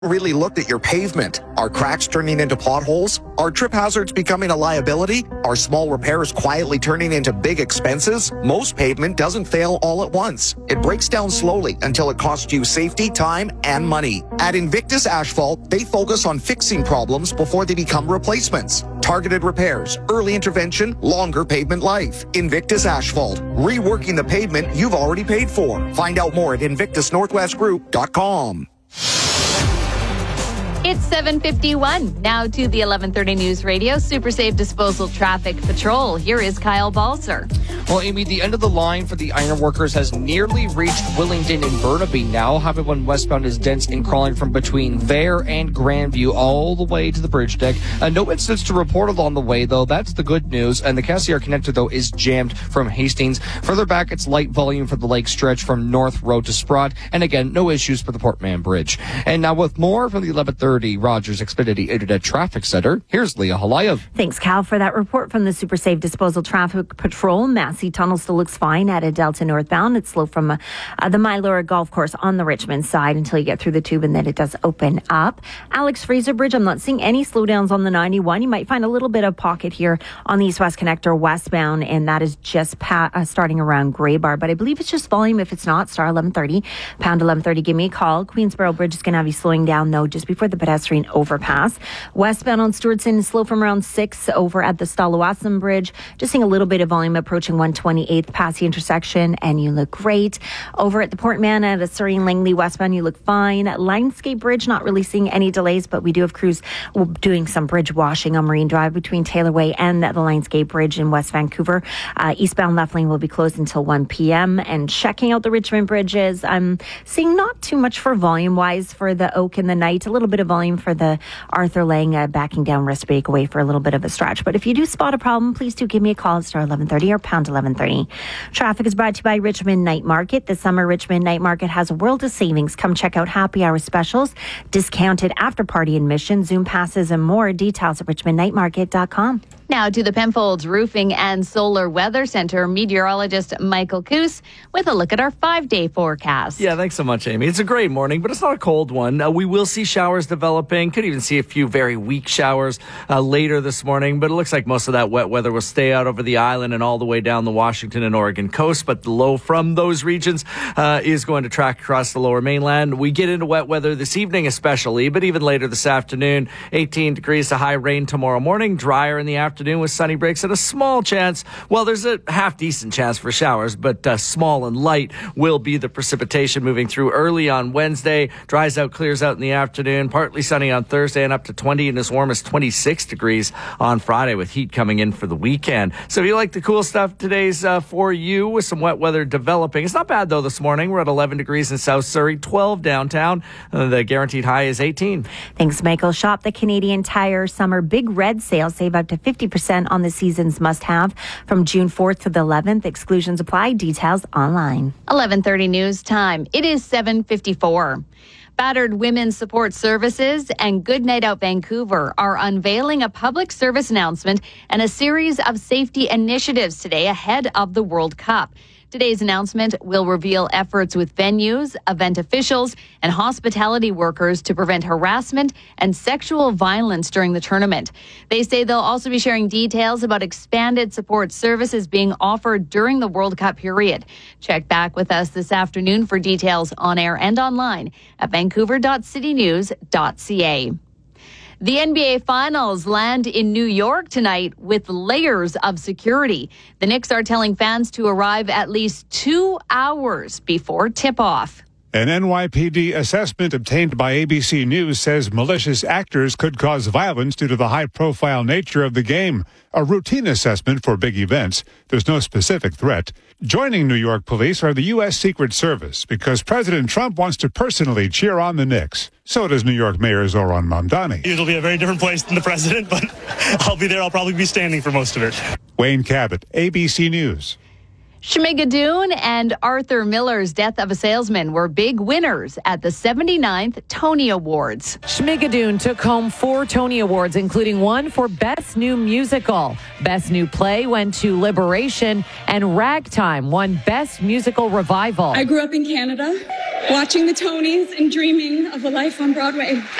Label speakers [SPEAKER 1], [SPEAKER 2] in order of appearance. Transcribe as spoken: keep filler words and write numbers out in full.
[SPEAKER 1] Really looked at your pavement. Are cracks turning into potholes? Are trip hazards becoming a liability? Are small repairs quietly turning into big expenses? Most pavement doesn't fail all at once. It breaks down slowly until it costs you safety, time, and money. At Invictus Asphalt, they focus on fixing problems before they become replacements. Targeted repairs, early intervention, longer pavement life. Invictus Asphalt, reworking the pavement you've already paid for. Find out more at invictus northwest group dot com.
[SPEAKER 2] It's seven fifty-one. Now to the eleven thirty News Radio Super Safe Disposal Traffic Patrol. Here is Kyle Balser.
[SPEAKER 3] Well, Amy, the end of the line for the iron workers has nearly reached Willingdon and Burnaby now. Highway one westbound is dense and crawling from between there and Grandview all the way to the bridge deck. Uh, no incidents to report along the way, though. That's the good news. And the Cassiar connector, though, is jammed from Hastings. Further back, it's light volume for the lake stretch from North Road to Sprott. And again, no issues for the Portman Bridge. And now with more from the eleven thirty Rogers Xfinity Internet Traffic Center, here's Leah Halayev.
[SPEAKER 4] Thanks, Cal, for that report from the Super Safe Disposal Traffic Patrol. Massey Tunnel still looks fine at a Delta northbound. It's slow from uh, uh, the Mylora Golf Course on the Richmond side until you get through the tube, and then it does open up. Alex Fraser Bridge, I'm not seeing any slowdowns on the ninety-one. You might find a little bit of pocket here on the East-West Connector westbound, and that is just pa- uh, starting around Grey Bar. But I believe it's just volume. If it's not, star eleven thirty, pound eleven thirty, give me a call. Queensboro Bridge is going to have you slowing down, though, just before the pedestrian overpass. Westbound on Stewartson is slow from around six over at the Stalawassam Bridge. Just seeing a little bit of volume approaching one twenty-eighth past the intersection, and you look great. Over at the Portman at a Surrey and Langley westbound, you look fine. Lionsgate Bridge, not really seeing any delays, but we do have crews doing some bridge washing on Marine Drive between Taylor Way and the Lionsgate Bridge in West Vancouver. Uh, eastbound left lane will be closed until one p.m. And checking out the Richmond bridges, I'm seeing not too much for volume-wise for the Oak and the Night. A little bit of volume for the Arthur Lang uh, backing down Restbake away for a little bit of a stretch. But if you do spot a problem, please do give me a call at star eleven thirty or pound eleven thirty. Traffic is brought to you by Richmond Night Market. The summer Richmond Night Market has a world of savings. Come check out happy hour specials, discounted after party admission, Zoom passes, and more. Details at richmond night market dot com.
[SPEAKER 2] Now to the Penfolds Roofing and Solar Weather Center, meteorologist Michael Coos with a look at our five-day forecast.
[SPEAKER 5] Yeah, thanks so much, Amy. It's a great morning, but it's not a cold one. Uh, we will see showers developing. Could even see a few very weak showers uh, later this morning, but it looks like most of that wet weather will stay out over the island and all the way down the Washington and Oregon coast, but the low from those regions uh, is going to track across the lower mainland. We get into wet weather this evening especially, but even later this afternoon, eighteen degrees to high rain tomorrow morning, drier in the afternoon with sunny breaks and a small chance, well, there's a half decent chance for showers, but uh, small and light will be the precipitation moving through early on Wednesday. Dries out, clears out in the afternoon, partly sunny on Thursday and up to twenty and as warm as twenty-six degrees on Friday with heat coming in for the weekend. So if you like the cool stuff, today's uh, for you with some wet weather developing. It's not bad though this morning. We're at eleven degrees in South Surrey, twelve downtown. Uh, the guaranteed high is eighteen.
[SPEAKER 4] Thanks, Michael. Shop the Canadian Tire Summer Big Red Sale. Save up to fifty percent on the season's must-have from June fourth to the eleventh. Exclusions apply. Details online.
[SPEAKER 2] eleven thirty news time. It is seven fifty-four. Battered Women's Support Services and Good Night Out Vancouver are unveiling a public service announcement and a series of safety initiatives today ahead of the World Cup. Today's announcement will reveal efforts with venues, event officials, and hospitality workers to prevent harassment and sexual violence during the tournament. They say they'll also be sharing details about expanded support services being offered during the World Cup period. Check back with us this afternoon for details on air and online at vancouver dot city news dot c a. The N B A Finals land in New York tonight with layers of security. The Knicks are telling fans to arrive at least two hours before tip-off.
[SPEAKER 6] An N Y P D assessment obtained by A B C News says malicious actors could cause violence due to the high-profile nature of the game. A routine assessment for big events. There's no specific threat. Joining New York police are the U S Secret Service because President Trump wants to personally cheer on the Knicks. So does New York Mayor Zoran Mamdani.
[SPEAKER 7] It'll be a very different place than the president, but I'll be there. I'll probably be standing for most of it.
[SPEAKER 6] Wayne Cabot, A B C News.
[SPEAKER 2] Schmigadoon and Arthur Miller's Death of a Salesman were big winners at the seventy-ninth Tony Awards.
[SPEAKER 8] Schmigadoon took home four Tony Awards, including one for Best New Musical. Best New Play went to Liberation, and Ragtime won Best Musical Revival.
[SPEAKER 9] I grew up in Canada. watching the Tonys and dreaming of a life on Broadway.